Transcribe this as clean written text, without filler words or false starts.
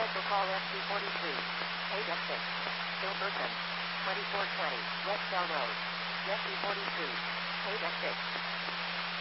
Special call SC43. Paid at 6. Silverton. 2420. West Bell Road. Jesse 43. Paid at 6.